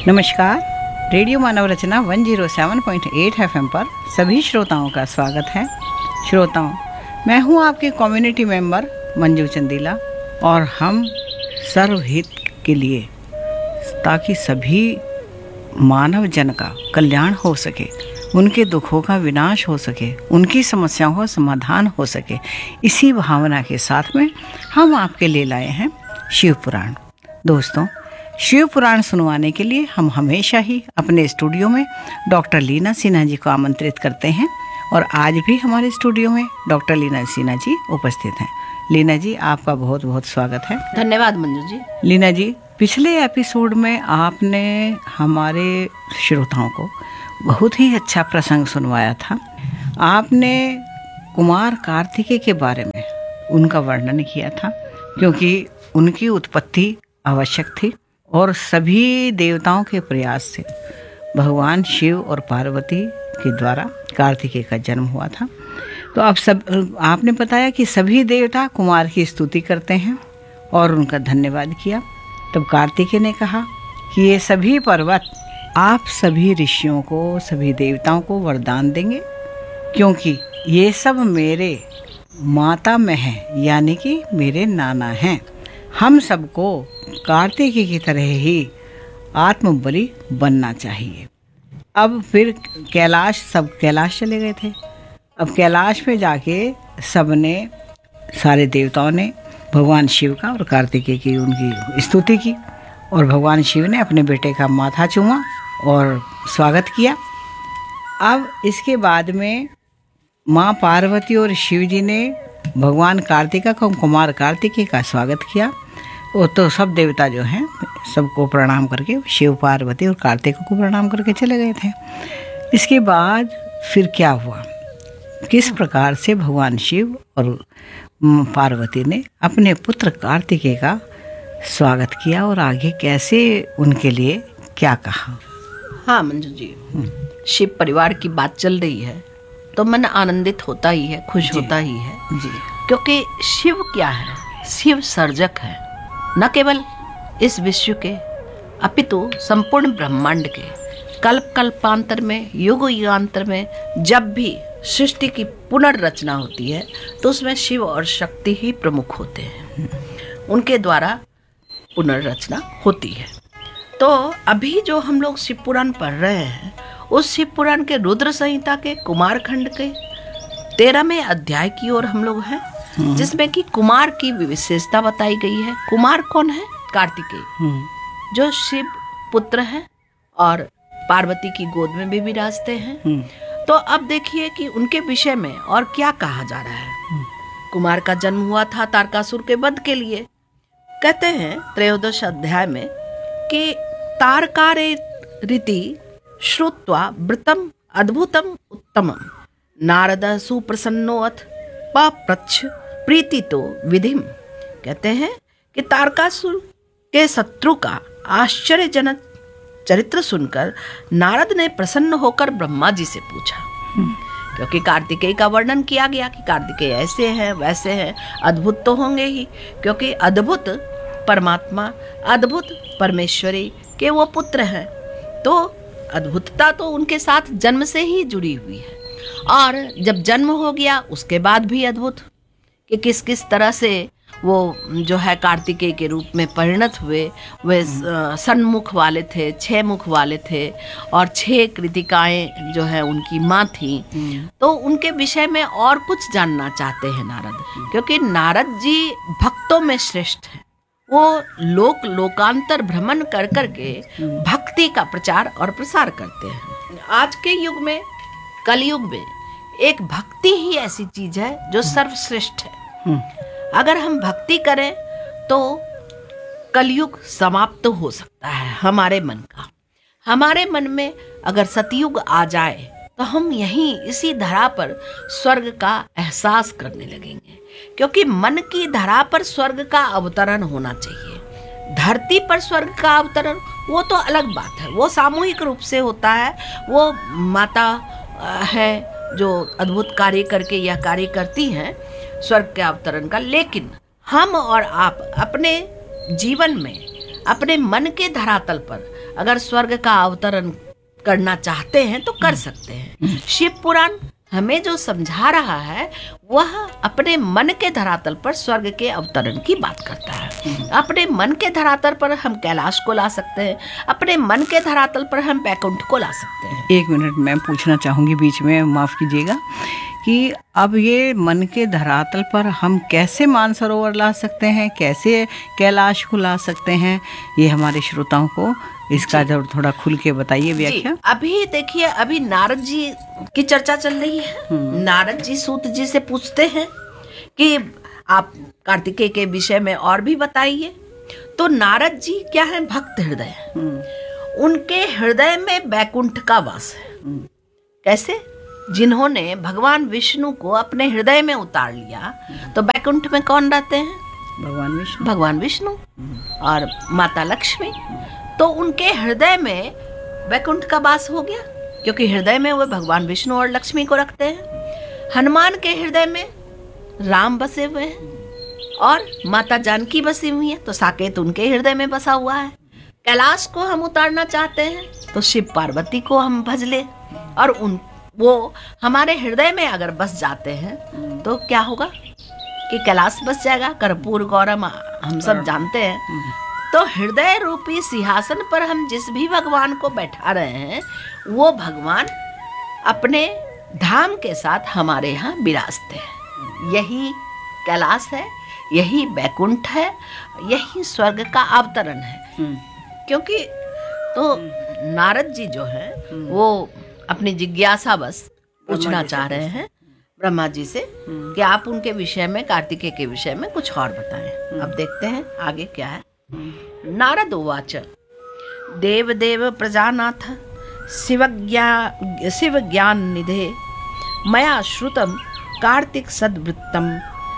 नमस्कार। रेडियो मानव रचना 107.8 FM पर सभी श्रोताओं का स्वागत है। श्रोताओं, मैं हूं आपके कम्युनिटी मेंबर मंजू चंदीला और हम सर्वहित के लिए, ताकि सभी मानव जन का कल्याण हो सके, उनके दुखों का विनाश हो सके, उनकी समस्याओं का समाधान हो सके, इसी भावना के साथ में हम आपके लिए लाए हैं शिव पुराण। दोस्तों, शिव पुराण सुनवाने के लिए हम हमेशा ही अपने स्टूडियो में डॉक्टर लीना सिन्हा जी को आमंत्रित करते हैं और आज भी हमारे स्टूडियो में डॉक्टर लीना सिन्हा जी उपस्थित हैं। लीना जी, आपका बहुत बहुत स्वागत है। धन्यवाद मंजू जी। लीना जी, पिछले एपिसोड में आपने हमारे श्रोताओं को बहुत ही अच्छा प्रसंग सुनवाया था। आपने कुमार कार्तिकेय के बारे में उनका वर्णन किया था, क्योंकि उनकी उत्पत्ति आवश्यक थी और सभी देवताओं के प्रयास से भगवान शिव और पार्वती के द्वारा कार्तिकेय का जन्म हुआ था। तो आपने बताया कि सभी देवता कुमार की स्तुति करते हैं और उनका धन्यवाद किया। तब कार्तिकेय ने कहा कि ये सभी पर्वत आप सभी ऋषियों को, सभी देवताओं को वरदान देंगे, क्योंकि ये सब मेरे माता में है, यानी कि मेरे नाना हैं। हम सबको कार्तिकेय की तरह ही आत्मबलि बनना चाहिए। अब फिर सब कैलाश चले गए थे। अब कैलाश पे जाके सारे देवताओं ने भगवान शिव का और कार्तिकेय की उनकी स्तुति की और भगवान शिव ने अपने बेटे का माथा चूमा और स्वागत किया। अब इसके बाद में माँ पार्वती और शिव जी ने भगवान कार्तिकेय का, कुमार कार्तिकेय का स्वागत किया। वो तो सब देवता जो हैं सबको प्रणाम करके, शिव पार्वती और कार्तिकेय को प्रणाम करके चले गए थे। इसके बाद फिर क्या हुआ, किस प्रकार से भगवान शिव और पार्वती ने अपने पुत्र कार्तिकेय का स्वागत किया और आगे कैसे उनके लिए क्या कहा? हाँ मंजू जी, शिव परिवार की बात चल रही है तो मन आनंदित होता ही है, खुश होता ही है जी। क्योंकि शिव क्या है? शिव सर्जक है, न केवल इस विश्व के अपितु संपूर्ण ब्रह्मांड के। कल्प कल्पांतर में, युग युगांतर में जब भी सृष्टि की पुनर्रचना होती है तो उसमें शिव और शक्ति ही प्रमुख होते हैं, उनके द्वारा पुनर्रचना होती है। तो अभी जो हम लोग शिव पुराण पढ़ रहे हैं, उस शिव पुराण के रुद्र संहिता के कुमार खंड के 13वें अध्याय की ओर हम लोग हैं, जिसमें कि कुमार की विशेषता बताई गई है। कुमार कौन है? कार्तिकेय, जो शिव पुत्र हैं और पार्वती की गोद में भी विराजते हैं। तो अब देखिए कि उनके विषय में और क्या कहा जा रहा है। कुमार का जन्म हुआ था तारकासुर के वध के लिए। कहते हैं 13वें अध्याय में कि तारकारे रीति श्रुत्वा व्रतम अद्भुतम उत्तमम नारद सुप्रसन्नोऽथ पप्रच्छ प्रीति तो विधिम। कहते हैं कि तारकासुर के शत्रु का आश्चर्यजनक चरित्र सुनकर नारद ने प्रसन्न होकर ब्रह्मा जी से पूछा, क्योंकि कार्तिकेय का वर्णन किया गया कि कार्तिकेय ऐसे हैं वैसे हैं, अद्भुत तो होंगे ही, क्योंकि अद्भुत परमात्मा, अद्भुत परमेश्वरी के वो पुत्र हैं। तो अद्भुतता तो उनके साथ जन्म से ही जुड़ी हुई है, और जब जन्म हो गया उसके बाद भी अद्भुत कि किस किस तरह से वो जो है कार्तिकेय के रूप में परिणत हुए। वे सन्मुख वाले थे, 6 मुख वाले थे और 6 कृतिकाएं जो है उनकी माँ थी। तो उनके विषय में और कुछ जानना चाहते हैं नारद, क्योंकि नारद जी भक्तों में श्रेष्ठ हैं। वो लोकांतर भ्रमण कर करके भक्ति का प्रचार और प्रसार करते हैं। आज के युग में, कलयुग में, एक भक्ति ही ऐसी चीज है जो सर्वश्रेष्ठ है। अगर हम भक्ति करें तो कलयुग समाप्त हो सकता है हमारे मन का। हमारे मन में अगर सतयुग आ जाए तो हम यहीं इसी धरा पर स्वर्ग का एहसास करने लगेंगे, क्योंकि मन की धरा पर स्वर्ग का अवतरण होना चाहिए। धरती पर स्वर्ग का अवतरण वो तो अलग बात है, वो सामूहिक रूप से होता है। वो माता है जो अद्भुत कार्य करके यह कार्य करती हैं स्वर्ग के अवतरण का। लेकिन हम और आप अपने जीवन में, अपने मन के धरातल पर अगर स्वर्ग का अवतरण करना चाहते हैं तो कर सकते हैं। शिव पुराण हमें जो समझा रहा है वह अपने मन के धरातल पर स्वर्ग के अवतरण की बात करता है। अपने मन के धरातल पर हम कैलाश को ला सकते हैं, अपने मन के धरातल पर हम बैकुंठ को ला सकते हैं। 1 मिनट मैं पूछना चाहूँगी बीच में, माफ़ कीजिएगा, कि अब ये मन के धरातल पर हम कैसे मानसरोवर ला सकते हैं, कैसे कैलाश को ला सकते हैं, ये हमारे श्रोताओं को इसका जरूर थोड़ा खुल के बताइए व्याख्या। अभी देखिए, अभी नारद जी की चर्चा चल रही है। नारद जी सूत जी से पूछते हैं कि आप कार्तिकेय के विषय में और भी बताइए। तो नारद जी क्या है, भक्त हृदय, उनके हृदय में बैकुंठ का वास है। कैसे? जिन्होंने भगवान विष्णु को अपने हृदय में उतार लिया, तो बैकुंठ में कौन रहते हैं? भगवान विष्णु और माता लक्ष्मी। तो उनके हृदय में बैकुंठ का वास हो गया, क्योंकि हृदय में वे भगवान विष्णु और लक्ष्मी को रखते हैं। हनुमान के हृदय में राम बसे हुए हैं और माता जानकी बसी हुई है, तो साकेत उनके हृदय में बसा हुआ है। कैलाश को हम उतारना चाहते हैं तो शिव पार्वती को हम भज ले, और वो हमारे हृदय में अगर बस जाते हैं तो क्या होगा कि कैलाश बस जाएगा। कर्पूर गौरम हम सब जानते हैं। तो हृदय रूपी सिंहासन पर हम जिस भी भगवान को बैठा रहे हैं, वो भगवान अपने धाम के साथ हमारे यहाँ विराजते हैं। यही कैलाश है, यही बैकुंठ है, यही स्वर्ग का अवतरण है। क्योंकि तो नारद जी जो है वो अपनी जिज्ञासा बस पूछना चाह रहे हैं ब्रह्मा जी से कि आप उनके विषय में, कार्तिकेय के विषय में कुछ और बताएं। अब देखते हैं आगे क्या है। नारद उवाच देवदेव प्रजानाथ शिव ज्ञान निधे मया श्रुतं कार्तिक सद्वृत्तम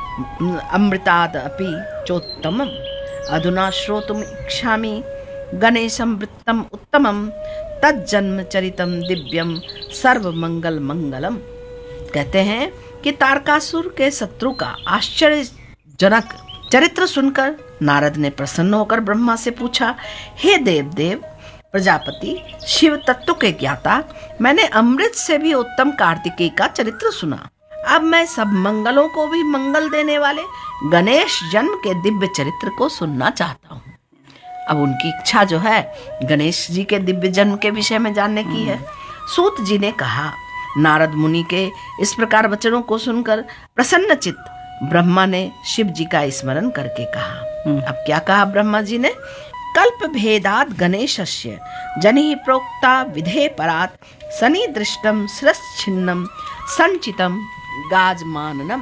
अमृताद अपि चोत्तमम् अधुना श्रोतुम इच्छामि गणेशं वृत्तम उत्तमम तज्जन्म चरितम दिव्यम सर्वमंगल मंगलम। कहते हैं कि तारकासुर के शत्रु का आश्चर्यजनक चरित्र सुनकर नारद ने प्रसन्न होकर ब्रह्मा से पूछा, हे देव प्रजापति शिव तत्व के ज्ञाता, मैंने अमृत से भी उत्तम कार्तिकेय का चरित्र सुना। अब मैं सब मंगलों को भी मंगल देने वाले गणेश जन्म के दिव्य चरित्र को सुनना चाहता हूँ। अब उनकी इच्छा जो है गणेश जी के दिव्य जन्म के विषय में जानने की है। सूत जी ने कहा, नारद मुनि के इस प्रकार वचनों को सुनकर प्रसन्नचित्त ब्रह्मा ने शिव जी का स्मरण करके कहा। अब क्या कहा ब्रह्मा जी ने? कल्प भेदात गणेशस्य जनि प्रोक्ता विधे परात सनि दृष्टम शिरश्छिन्नम संचितम गाजमाननम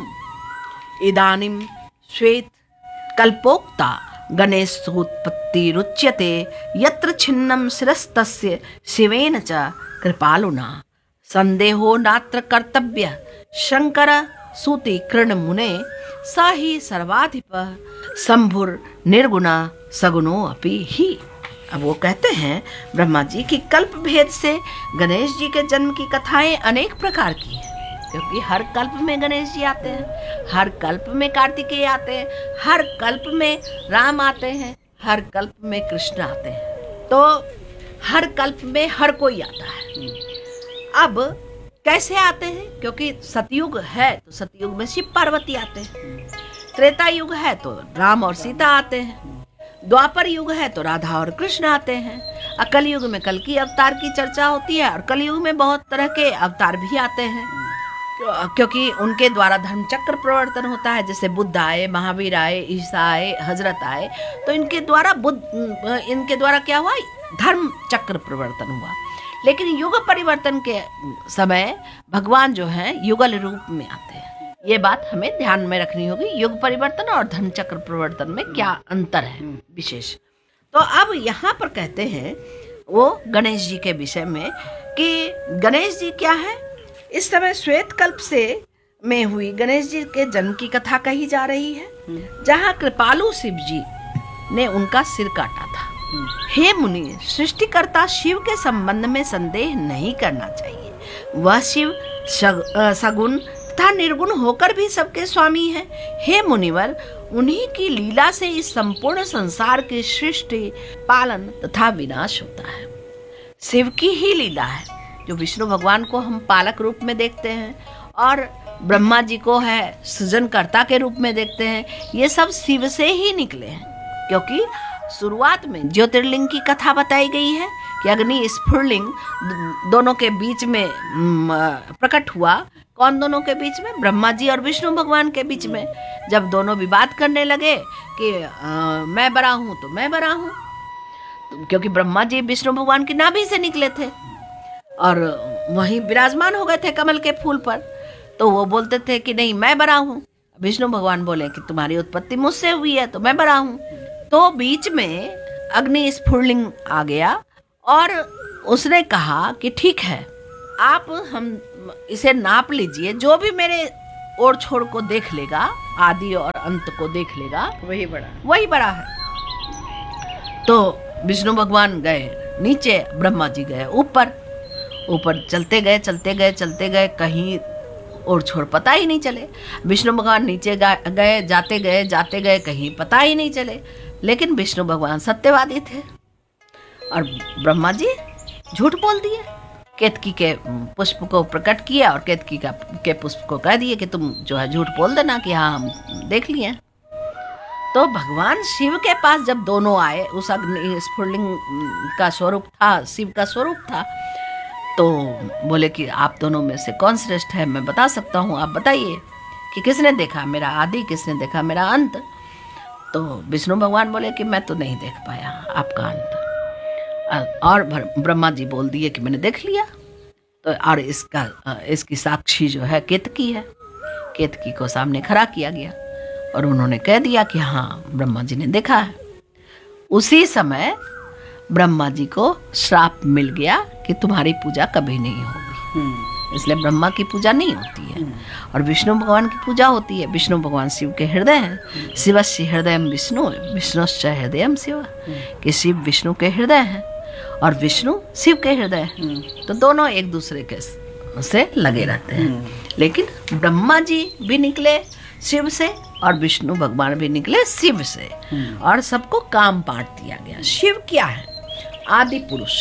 इदानीम श्वेत कल्पोक्ता गणेशोत्पत्ति रुच्यते यत्र छिन्नम शिरस्तस्य शिवेन च कृपालुना संदेहो नात्र कर्तव्य शंकर सूति कृण मुने स ही सर्वाधिप शंभुर निर्गुणा सगुणो अपि ही। अब वो कहते हैं ब्रह्मा जी की कल्प भेद से गणेश जी के जन्म की कथाएं अनेक प्रकार की हैं, क्योंकि हर कल्प में गणेश जी आते हैं, हर कल्प में कार्तिकेय आते हैं, हर कल्प में राम आते हैं, हर कल्प में कृष्ण आते हैं। तो हर कल्प में हर कोई आता है। अब कैसे आते हैं? क्योंकि सतयुग है तो सतयुग में शिव पार्वती आते हैं, त्रेता युग है तो राम और सीता आते हैं, द्वापर युग है तो राधा और कृष्ण आते हैं, कल युग में कल की अवतार की चर्चा होती है और कल युग में बहुत तरह के अवतार भी आते हैं, क्योंकि उनके द्वारा धर्म चक्र प्रवर्तन होता है। जैसे बुद्ध आए, महावीर आए, ईसा आए, हजरत आए, तो इनके द्वारा क्या हुआ? धर्म चक्र प्रवर्तन हुआ। लेकिन युग परिवर्तन के समय भगवान जो है युगल रूप में आते हैं। ये बात हमें ध्यान में रखनी होगी, युग परिवर्तन और धर्म चक्र प्रवर्तन में क्या अंतर है विशेष। तो अब यहाँ पर कहते हैं वो गणेश जी के विषय में कि गणेश जी क्या है। इस समय श्वेत कल्प से में हुई गणेश जी के जन्म की कथा कही जा रही है, जहाँ कृपालु शिव जी ने उनका सिर काटा था। हे मुनि, सृष्टिकर्ता शिव के संबंध में संदेह नहीं करना चाहिए। वह शिव सगुण तथा निर्गुण होकर भी सबके स्वामी हैं। हे मुनिवर, उन्हीं की लीला से इस संपूर्ण संसार की सृष्टि, पालन तथा विनाश होता है। शिव की ही लीला है जो विष्णु भगवान को हम पालक रूप में देखते हैं और ब्रह्मा जी को है सृजनकर्ता के रूप में देखते हैं। ये सब शिव से ही निकले हैं, क्योंकि शुरुआत में ज्योतिर्लिंग की कथा बताई गई है कि अग्नि स्फुरलिंग दोनों के बीच में प्रकट हुआ। कौन दोनों के बीच में? ब्रह्मा जी और विष्णु भगवान के बीच में। जब दोनों विवाद करने लगे कि मैं बड़ा हूँ तो मैं बड़ा हूँ, क्योंकि ब्रह्मा जी विष्णु भगवान की नाभि से निकले थे और वहीं विराजमान हो गए थे कमल के फूल पर, तो वो बोलते थे कि नहीं मैं बड़ा हूँ। विष्णु भगवान बोले कि तुम्हारी उत्पत्ति मुझसे हुई है तो मैं बड़ा हूँ। तो बीच में अग्नि स्फुरलिंग आ गया और उसने कहा कि ठीक है, आप हम इसे नाप लीजिए, जो भी मेरे ओर छोर को देख लेगा, आदि और अंत को देख लेगा, वही बड़ा है। तो विष्णु भगवान गए नीचे, ब्रह्मा जी गए ऊपर। ऊपर चलते गए, कहीं और छोर पता ही नहीं चले। विष्णु भगवान नीचे गए, जाते गए, कहीं पता ही नहीं चले। लेकिन विष्णु भगवान सत्यवादी थे और ब्रह्मा जी झूठ बोल दिए। केतकी के पुष्प को प्रकट किया और केतकी के पुष्प को कह दिए कि तुम जो है झूठ बोल देना कि हाँ हम देख लिए। तो भगवान शिव के पास जब दोनों आए, उस अग्नि स्फुरलिंग का स्वरूप था, शिव का स्वरूप था, तो बोले कि आप दोनों में से कौन श्रेष्ठ है? मैं बता सकता हूँ, आप बताइए कि किसने देखा मेरा आदि, किसने देखा मेरा अंत? तो विष्णु भगवान बोले कि मैं तो नहीं देख पाया आपका अंत। और ब्रह्मा जी बोल दिए कि मैंने देख लिया। तो और इसकी साक्षी जो है केतकी है। केतकी को सामने खड़ा किया गया और उन्होंने कह दिया कि हाँ ब्रह्मा जी ने देखा है। उसी समय ब्रह्मा जी को श्राप मिल गया कि तुम्हारी पूजा कभी नहीं होगी। इसलिए ब्रह्मा की पूजा नहीं होती है और विष्णु भगवान की पूजा होती है। विष्णु भगवान शिव के हृदय हैं। शिवस्य हृदय विष्णु, विष्णुश्च हृदय शिव, कि शिव विष्णु के हृदय हैं और विष्णु शिव के हृदय हैं। तो दोनों एक दूसरे के से लगे रहते हैं। लेकिन ब्रह्मा जी भी निकले शिव से और विष्णु भगवान भी निकले शिव से और सबको काम बांट दिया गया। शिव क्या है? आदि पुरुष।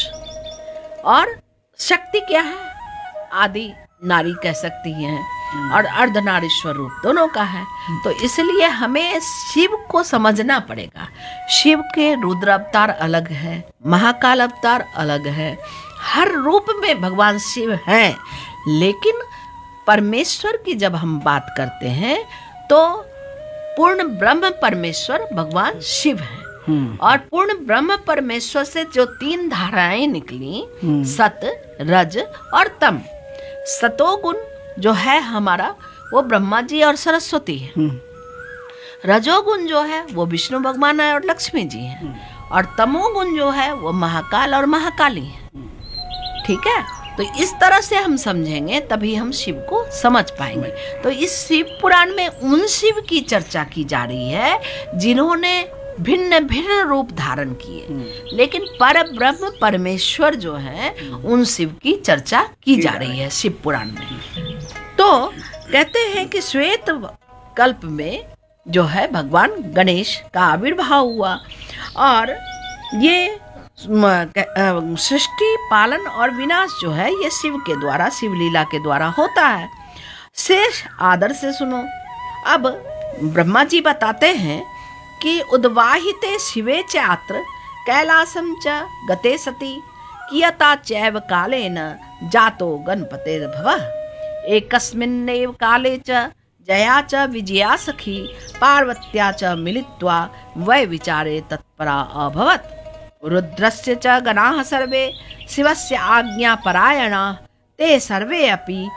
और शक्ति क्या है? आदि नारी कह सकती हैं और अर्धनारीश्वर रूप दोनों का है। तो इसलिए हमें शिव को समझना पड़ेगा। शिव के रुद्र अवतार अलग है, महाकाल अवतार अलग है, हर रूप में भगवान शिव हैं। लेकिन परमेश्वर की जब हम बात करते हैं तो पूर्ण ब्रह्म परमेश्वर भगवान शिव हैं। और पूर्ण ब्रह्म परमेश्वर से जो 3 धाराएं निकली, सत, रज और तम। सतोगुण जो है हमारा वो ब्रह्मा जी और सरस्वती है। रजोगुण जो है वो विष्णु भगवान है और लक्ष्मी जी हैं। और तमोगुण जो है वो महाकाल और महाकाली है। ठीक है, तो इस तरह से हम समझेंगे तभी हम शिव को समझ पाएंगे। तो इस शिव पुराण में उन शिव की चर्चा की जा रही है जिन्होंने भिन्न भिन्न रूप धारण किए, लेकिन पर ब्रह्म परमेश्वर जो है उन शिव की चर्चा की जा रही है शिव पुराण में। तो कहते हैं कि श्वेत कल्प में जो है भगवान गणेश का आविर्भाव हुआ और ये सृष्टि, पालन और विनाश जो है ये शिव के द्वारा, शिव लीला के द्वारा होता है। शेष आदर से सुनो। अब ब्रह्मा जी बताते हैं कि उद्वाहिते शिवे चात्र कैलासम च गते सति कियता चैव कालेन जातो गणपतेर भवः। एकस्मिन्नेव काले च जया च विजया सखी पार्वत्या च मिलित्वा वै विचारे तत्परा अभवत्। रुद्रस्य च गणाः सर्वे शिवस्य आज्ञापरायणाः ते सर्वे अपि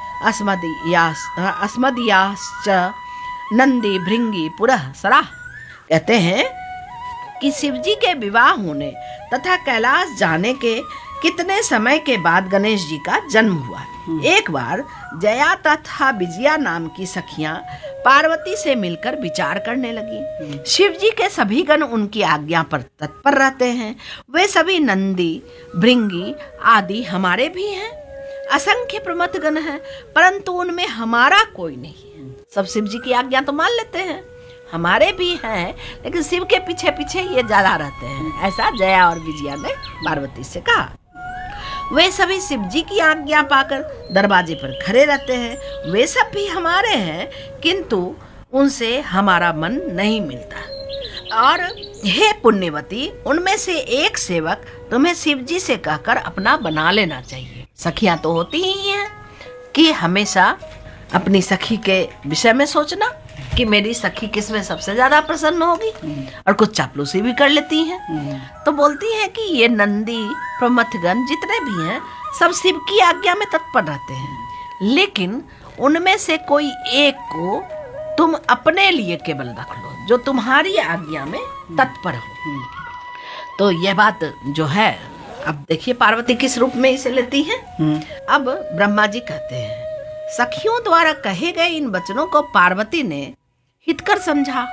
अस्मदीयाश्च नंदी भृंगी पुरः सराः। कहते हैं कि शिवजी के विवाह होने तथा कैलाश जाने के कितने समय के बाद गणेश जी का जन्म हुआ। एक बार जया तथा विजया नाम की सखियां पार्वती से मिलकर विचार करने लगी। शिवजी के सभी गण उनकी आज्ञा पर तत्पर रहते हैं। वे सभी नंदी, भृंगी आदि हमारे भी हैं। असंख्य प्रमथ गण हैं, परंतु उनमें हमारा कोई नहीं है। सब शिवजी की आज्ञा तो मान लेते हैं, हमारे भी हैं, लेकिन शिव के पीछे पीछे ये ज्यादा रहते हैं, ऐसा जया और विजया ने पार्वती से कहा। वे सभी शिव जी की आज्ञा पाकर दरवाजे पर खड़े रहते हैं। वे सब भी हमारे हैं, किंतु उनसे हमारा मन नहीं मिलता। और हे पुण्यवती, उनमें से एक सेवक तुम्हें शिव जी से कहकर अपना बना लेना चाहिए। सखियां तो होती ही हैं कि हमेशा अपनी सखी के विषय में सोचना कि मेरी सखी किस में सबसे ज्यादा प्रसन्न होगी, और कुछ चापलूसी भी कर लेती हैं। तो बोलती हैं कि ये नंदी प्रमथगण जितने भी हैं सब शिव की आज्ञा में तत्पर रहते हैं, लेकिन उनमें से कोई एक को तुम अपने लिए केवल रख लो जो तुम्हारी आज्ञा में तत्पर हो। तो यह बात जो है, अब देखिए पार्वती किस रूप में इसे लेती है। अब ब्रह्मा जी कहते हैं, सखियों द्वारा कहे गए इन वचनों को पार्वती ने हितकर समझा